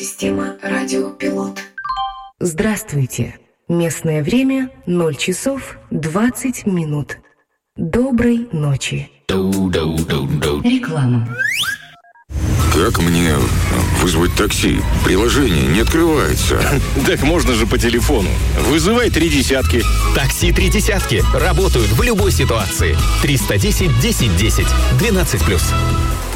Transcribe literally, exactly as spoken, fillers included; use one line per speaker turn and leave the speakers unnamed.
Система радиопилот.
Здравствуйте. Местное время ноль часов двадцать минут. Доброй ночи. Реклама.
Как мне вызвать такси? Приложение не открывается.
Так можно же по телефону. Вызывай три десятки.
Такси три десятки. Работают в любой ситуации. триста десять десять десять. двенадцать плюс.